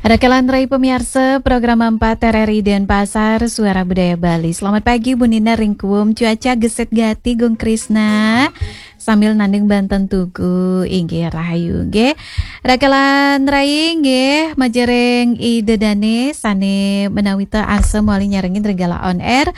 Rekalan Rai pemirsa program 4 RRI Denpasar Suara Budaya Bali. Selamat pagi Bu Nina Ringkuum, cuaca geset gati Gung Krisna sambil nanding Banten Tugu inggih rahayu nggih. Rekalan Rai nggih majereng ide dane sane menawita asa moali nyarengin regala on air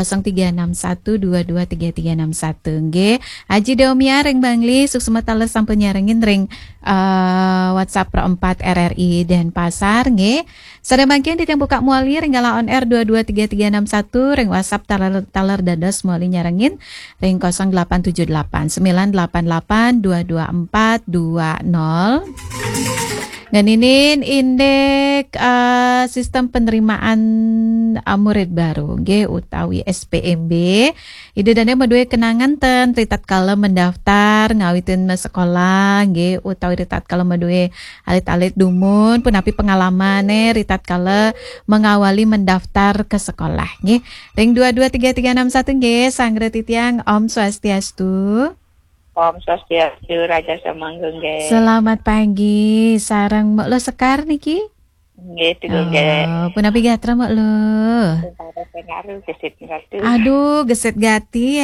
0361223361 nggih. Haji Domia ring Bangli suksema tales sampun nyarengin ring WhatsApp Pro 4 RRI Denpasar nggih. Sademangkeun diteng buka muali ringgala on air 223361 ring WhatsApp taler dados muali nyarengin ring 0878 988 22420. Nganinin indek sistem penerimaan murid baru nggih utawi SPMB. Ide dane medue kenangan ten ritat kala mendaftar ngawiteun sekolah nggih utawi ritat kala medue alit-alit dumun pun api pengalamane ritat kala mengawali mendaftar ke sekolah nggih. Ring 223361 nggih sangre titiang Om Swastiastu. Om Swastiastu Raja Samanggeng nggih. Selamat pagi, sarang mak lo sekar niki? Nggih, nggih. Pun api gatra mak lo. Aduh, geset gati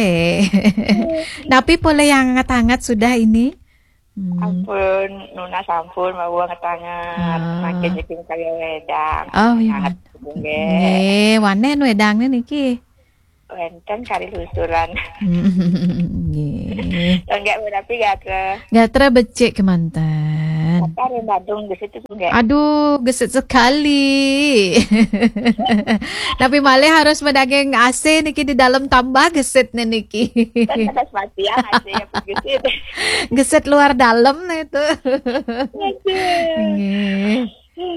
Tapi boleh yang hangat-hangat sudah ini. Ampun, Nuna sampun mau hangat-hangat. Makin nyeting kaya wedang. Oh iya. Hangat nggih. Nggih, wanen wedangnya niki. Wenten kari lusuran. Nggih. Enggak tapi gatra. Gatra becek kemantan. Apa yang Bandung geset itu enggak? Aduh, geset sekali. Tapi malah harus mendaging AC niki di dalam tambah geset niki. Kan ada mati AC yang geset. Geset luar dalam nah itu. Nggih.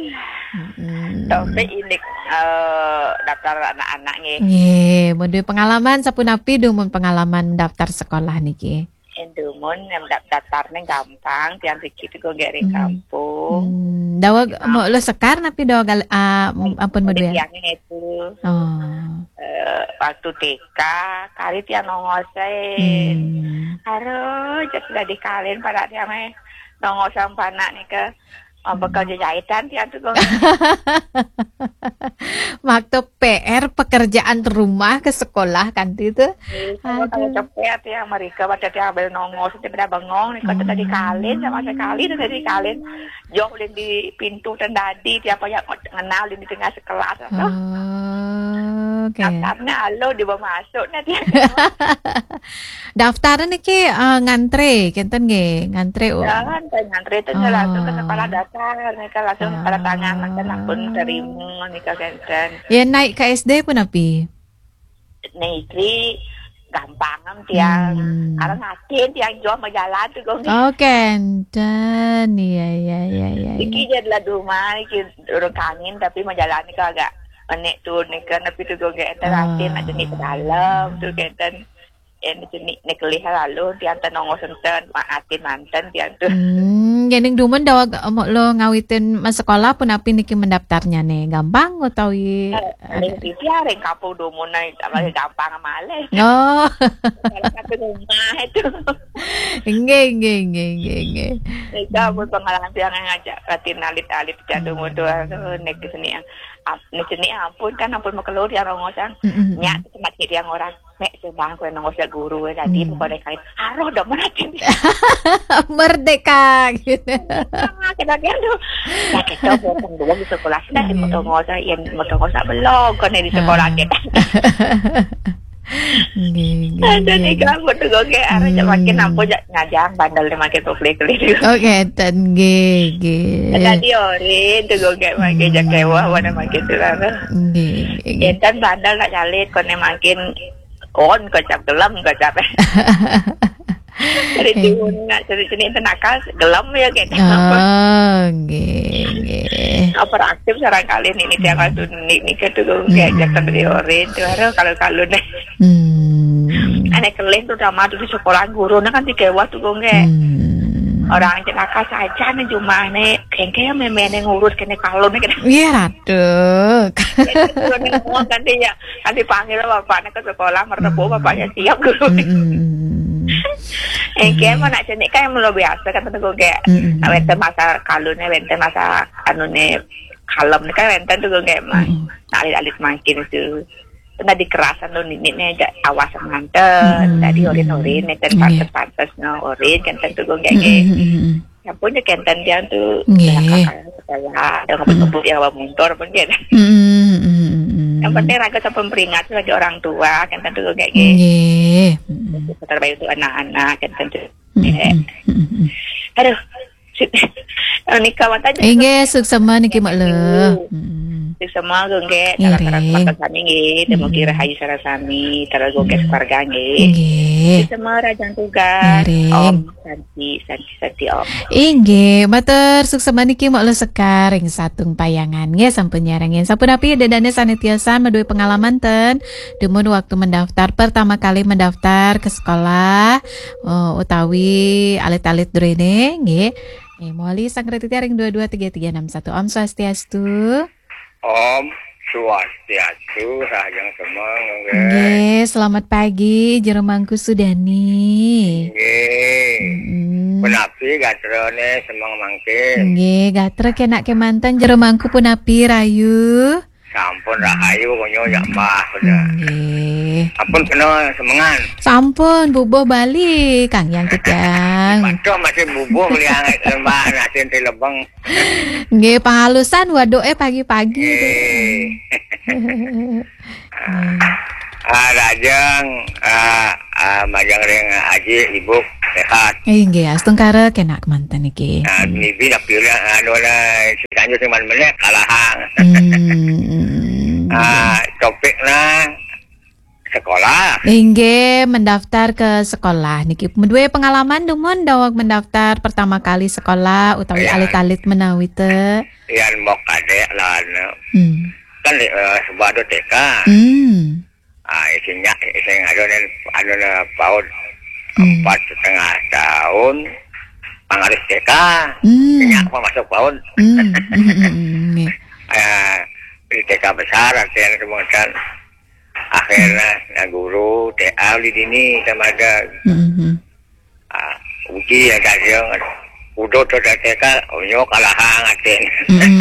Tapi ini daftar anak-anak nggih, mode pengalaman sapunapi dumun pengalaman daftar sekolah niki. Endumun yang daftarnya gampang, tiang dikit go gere kampung. Dawa mau lo sekar napi dawa ampun mode ya. Yang itu. Waktu TK kali tiang nongose. Aduh, sudah dikalin pada tiang nongosang panak nih ke bakal jahitan tiang tuh. Waktu PR pekerjaan rumah ke sekolah kan itu. Kalau cepet ya mereka pada diambil nongos itu pada bengong nih kalau tadi kalin sama sekali tadi kalin jauh di pintu dan tadi tiap yang kenal di tengah sekelas atau daftarnya halo di bawah masuk nanti. Daftarnya niki ngantre kenten nggih ngantre. Jangan ngantre itu langsung ke sekolah dasar mereka langsung pada tangan mereka langsung terima nikah kenten. Ya naik ke SD pun api. Negeri gampang tiang karena ngatin tiang jual majalah tuh gue. Oh kenten iya. Iki jadilah rumah iki urung kangen tapi majalah ini agak menek tuh nih kan tapi tuh gue ngatin aja nih ke dalam tuh kenten. Ini jenis nekeli lalu tiang tenong senten maatin manten tiang tuh. Gening dumen dawa lo ngawitin mas sekolah pun api niki mendaftarnya nih gampang utawi. Ning dia ring kapung dumun naik gampang male. Oh. Satu rumah itu. Nggih. Nika pun pengalaman tiang ngajak ratin alit-alit jatuh mutu nek seni yang nek seni ampun mau keluar yang rongosan. Nyak cuma yang orang mek sebang kowe nongos guru tadi pada kait aroh dah meratin. Merdeka gitu. Kadang-kadang tuh ya kita bohong dua di sekolah sudah di motor yang motor belum kan di sekolah kita. Jadi kamu tuh gue arah makin nampu ngajang bandel makin publik-publik. Oke, ten gih. Tadi orin tuh gue makin jakewa wana makin tuh lah. Gih. Dan bandel nak jalit kone makin kon kocap gelam kocap. Dari timun nak dari sini nakal gelam ya kayak. Gih. Operatif sarang kali ini tiang kasu ini ketu kayak jaket dari orin tuh kalau deh. Anak kelih tuh sama tuh di sekolah guru kan dikewa tuh gue. Orang celaka saja nih cuma nih kayaknya memen yang ngurus kene kalau nih kene. Iya aduh. Kan dia kan dipanggil bapaknya ke sekolah mertua bapaknya siap dulu. Kian mau nak jenik kan mula biasa kan tentu ge. Wenten masa kalune wenten masa anune kalem kan wenten tuh ge mah. Alit-alit makin itu. Tadi kerasan lo nini aja awas manten. Tadi orin neten pantes no orin kan tentu ge. Ya punya kenten dia tuh setelah ada ngobrol yang bawa motor pun gitu. Yang penting raga sampai peringat lagi orang tua kan tentu kayak gitu. Terbaik untuk anak-anak kan tentu. Aduh, ini kawan tadi. Inge suksema niki mak le. Suksema gongge cara makan kami gitu. Mau kira hayu sarasami, cara gongge keluarga gitu. Suksema rajang tugas. Om santi om. Inge, mater suksema niki mak le sekaring satung payangan nge sampun nyarangin. Sampun api dedane sanitiasa medue pengalaman ten. Demun waktu mendaftar pertama kali mendaftar ke sekolah utawi alit-alit drene nge. Moli sang retiti ring 223361. Om Swastiastu. Om Swastiastu, rajang semang. Nggih, selamat pagi Jeremangku Sudani. Nggih. Punapi gatrone semang mangke. Nggih, gatre kenak kemantan Jeremangku punapi rayu. Sampun rahayu konyo ya mbah bener. Nggih. Ampun kena semengan. Sampun bubuh balik Kang Yang Kijang. Pancok masih bubuh liang mbah nasin ti lebeng. Nggih, panghalusan wadoe pagi-pagi. Rajang majang ring aji ibu sehat. Nggih, astung kare kenak kemantan iki. Bibi nak pilih anu na sikanyo sing man meneh kalahang. Topik na sekolah. Nggih, mendaftar ke sekolah niki medue pengalaman dumun dawag mendaftar pertama kali sekolah utawi alit-alit menawi teu. Yan mok kadek lan. Kan sebado TK. Isinya sing anu paud 4,5 tahun. Pangaris TK. Isinya apa masuk paud. Di TK besar artinya kemudian akhirnya na guru TA di sini sama ada uji ada yang udah TK onyo kalahang artinya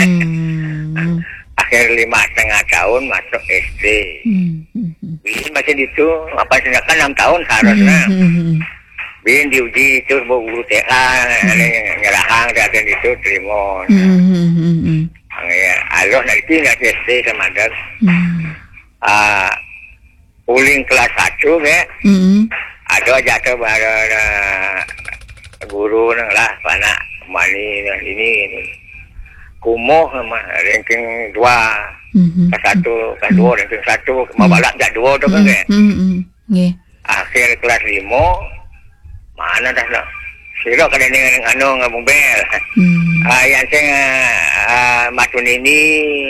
akhir 5,5 tahun masuk SD masih itu apa sedangkan 6 tahun seharusnya bin diuji itu guru TA nyerahang dan itu terima aloh na itu nggak SD sama ada uling kelas 1 ya ada jatuh pada guru lah pana mani ini kumuh sama ranking 2 kelas 1 kelas 2 ranking 1 mau balak jak 2 tuh kan ya akhir kelas 5 mana dah nak sila kada dengan anu ngabel yang sing matun ini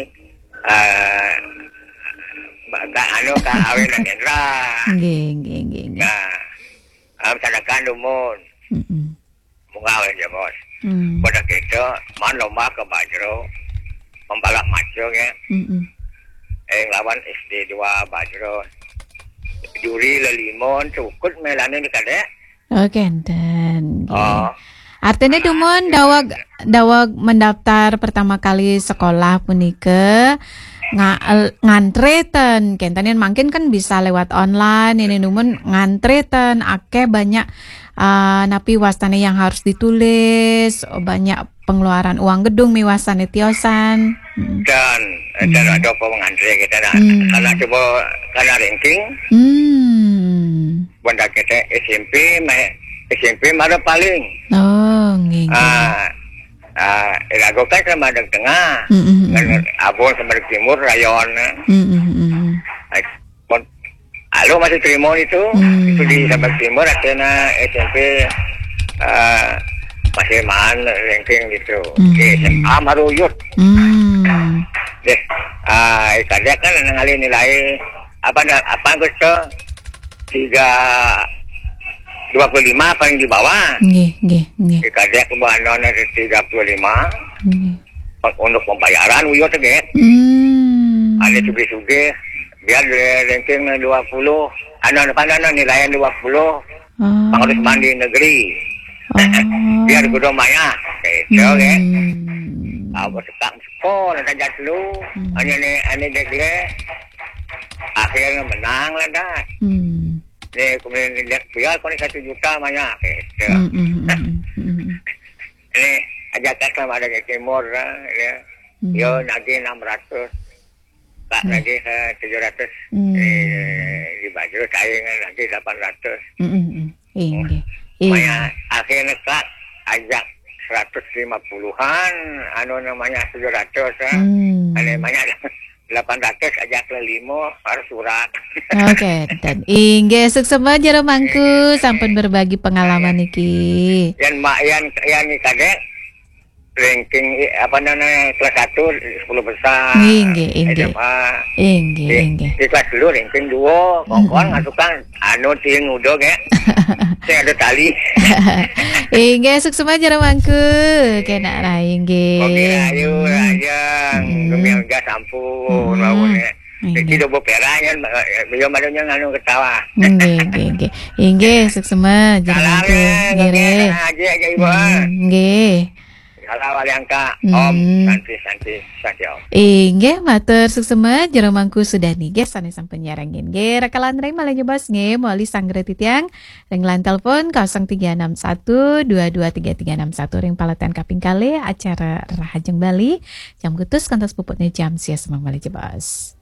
anu ka awin nang Indra. Nggih. Nah, sadakan lumun. Mungawe ya, Bos. Pada kita man lomba ke Bajro. Membalap maco ya. Lawan SD 2 Bajro. Juri lelimon cukut melane ni kadek. Enten. Artinya dumun dawag mendaftar pertama kali sekolah punike ngantreten kentanin makin kan bisa lewat online ini numun ngantreten akeh banyak napi wastane yang harus ditulis banyak pengeluaran uang gedung miwasan tiosan dan ada apa mengantre kita karena coba karena ranking benda kita SMP mana paling nggih Irago kan sama ada tengah, abon sama ada timur rayon. Alo masih terima itu di Sabang Timur akhirnya SMP masih mahal ranking gitu. SMA maruyut. Deh, kerja kan ngalih nilai apa gusto 25 paling di bawah. Nggih. Kerja kebahanan ada 35. Untuk pembayaran uyut ge. Ada suge-suge biar ranking 20. Anu nilaian 20. Pengurus mandi negeri. Biar kudu maya. Gitu ya. Aku tekak sekolah saja dulu. Ane degle. Akhirnya menang lah dah. Kemudian lihat biar kau 1 juta banyak. Ini ajak sama ada ke timur lah. Yo nanti 600. Pak lagi 700. Di baju saya nanti 800. Banyak akhirnya kak ajak 150-an. Anu namanya 700. Ada banyak 800 ajak ke 5 harus surat. Oke, dan inggih sukses aja mangku sampun berbagi pengalaman niki. Yang kadek ranking apa namanya kelas 1 10 besar. Inggih. Di kelas dulu ranking 2, kongkon ngasukan anu ting udog ya. Saya ada tali. Inggih sukses aja mangku. Kena ra inggih. Oke ayo yang gemiang gas sampun lawannya. Jadi dobo peranya beliau madunya nganu ketawa. Inggih sukses aja mangku. Nggih. Aja ibu. Nggih. Kalau Aliangka, Om, santi Om. Inggih, matur suksema jero mangku sudah nige sanes sampun nyarangin nggih rakalan reng malah nyebas nggih meuli sanggre titiang renglan telepon 0361223361 ring palaten kaping kali acara Rahajeng Bali jam kutus kantos puputnya jam sia semang malah jebas.